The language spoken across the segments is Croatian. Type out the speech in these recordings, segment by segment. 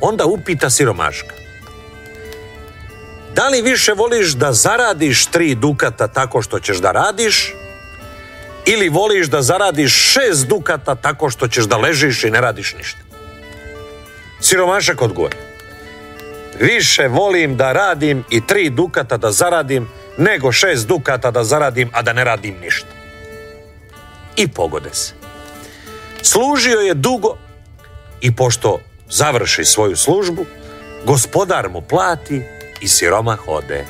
onda upita siromaška: da li više voliš da zaradiš 3 dukata tako što ćeš da radiš, ili voliš da zaradiš 6 dukata tako što ćeš da ležiš i ne radiš ništa? Siromašak odgovori: više volim da radim i 3 dukata da zaradim, nego 6 dukata da zaradim, a da ne radim ništa. I pogode se. Služio je dugo i pošto završi svoju službu, gospodar mu plati i siromah ode.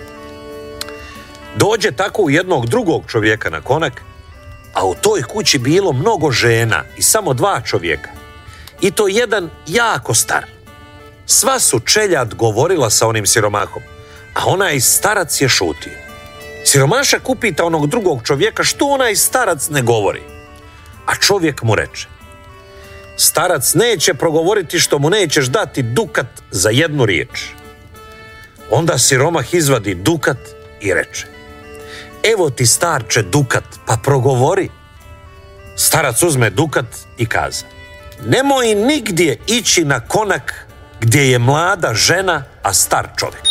Dođe tako u jednog drugog čovjeka na konak, a u toj kući bilo mnogo žena i samo 2 čovjeka. I to jedan jako star. Sva su čeljad govorila sa onim siromahom, a onaj starac je šutio. Siromašak upita onog drugog čovjeka što onaj starac ne govori. A čovjek mu reče: starac neće progovoriti što mu nećeš dati dukat za 1 riječ. Onda siromah izvadi dukat i reče: evo ti, starče, dukat, pa progovori. Starac uzme dukat i kaza: nemoj nigdje ići na konak gdje je mlada žena, a star čovjek.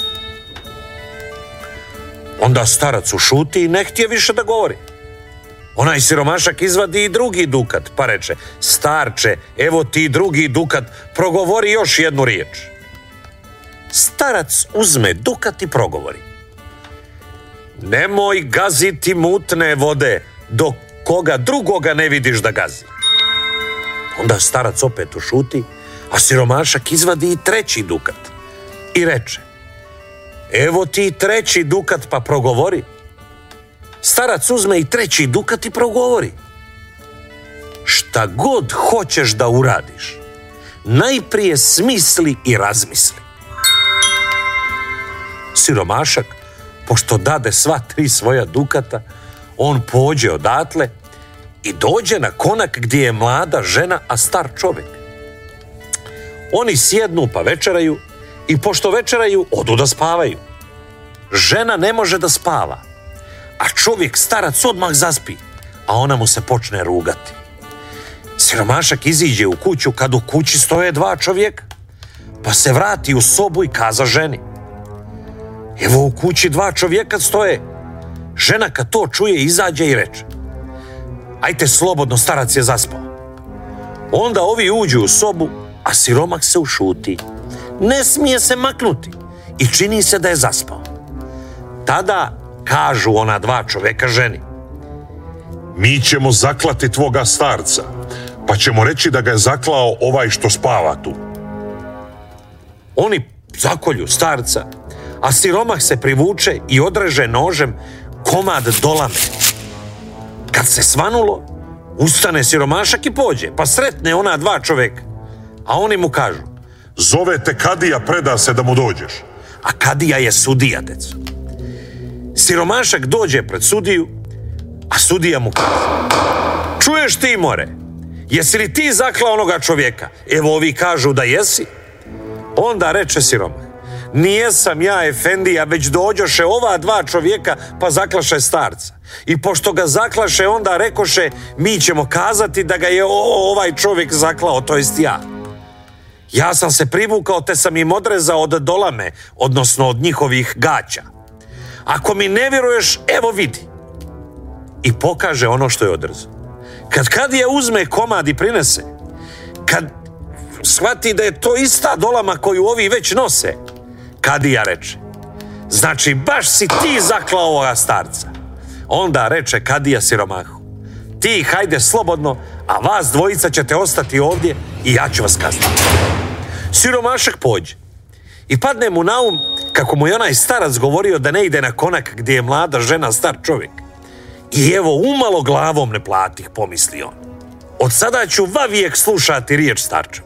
Onda starac ušuti i ne htije više da govori. Onaj siromašak izvadi i drugi dukat, pa reče: starče, evo ti drugi dukat, progovori još 1 riječ. Starac uzme dukat i progovori: nemoj gaziti mutne vode dok koga drugoga ne vidiš da gazi. Onda starac opet ušuti, a siromašak izvadi i 3. dukat i reče: evo ti 3. dukat, pa progovori. Starac uzme i 3. dukat i progovori: šta god hoćeš da uradiš, najprije smisli i razmisli. Siromašak, pošto dade sva 3 svoja dukata, on pođe odatle i dođe na konak gdje je mlada žena, a star čovjek. Oni sjednu pa večeraju i pošto večeraju, odu da spavaju. Žena ne može da spava, a čovjek starac odmah zaspi, a ona mu se počne rugati. Siromašak iziđe u kuću, kad u kući stoje 2 čovjeka, pa se vrati u sobu i kaza ženi: evo u kući 2 čovjeka stoje. Žena kad to čuje izađe i reče: ajte slobodno, starac je zaspao. Onda ovi uđu u sobu, a siromah se ušuti. Ne smije se maknuti i čini se da je zaspao. Tada kažu ona 2 čovjeka ženi: mi ćemo zaklati tvoga starca, pa ćemo reći da ga je zaklao ovaj što spava tu. Oni zakolju starca, a siromah se privuče i odreže nožem komad dolame. Kad se svanulo, ustane siromašak i pođe, pa sretne ona 2 čovjeka, a oni mu kažu: zove te kadija, preda se da mu dođeš. A kadija je sudija, deco. Siromašak dođe pred sudiju, a sudija mu kaže: čuješ ti, more, jesi li ti zaklao onoga čovjeka? Evo ovi kažu da jesi. Onda reče siromah: nijesam ja, efendija, već dođoše ova 2 čovjeka pa zaklaše starca. I pošto ga zaklaše, onda rekoše: mi ćemo kazati da ga je ovaj čovjek zaklao, to jest ja. Ja sam se privukao te sam im odrezao od dolame, odnosno od njihovih gaća. Ako mi ne vjeruješ, evo vidi. I pokaže ono što je odrezao. Kad kadija uzme komad i prinese, kad shvati da je to ista dolama koju ovi već nose, kadija reče: znači baš si ti zaklao ovoga starca. Onda reče kadija siromahu: ti hajde slobodno, a vas 2 ćete ostati ovdje i ja ću vas kazniti. Siromašak pođe i padne mu na um kako mu je onaj starac govorio da ne ide na konak gdje je mlada žena, star čovjek. I evo, umalo glavom ne platih, pomisli on. Od sada ću vavijek slušati riječ starča.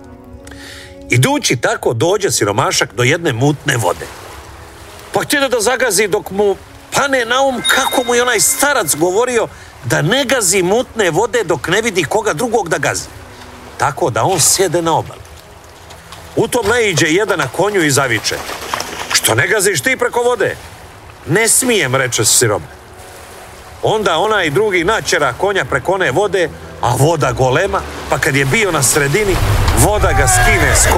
Idući tako dođe siromašak do jedne mutne vode. Pa htjede da zagazi dok mu pane na um kako mu je onaj starac govorio da ne gazi mutne vode dok ne vidi koga drugog da gazi. Tako da on sjede na obali. U tom naiđe jedan na konju i zaviče: što ne gaziš ti preko vode? Ne smijem, reče siromah. Onda onaj drugi načera konja preko one vode, a voda golema, pa kad je bio na sredini, voda ga skine s konja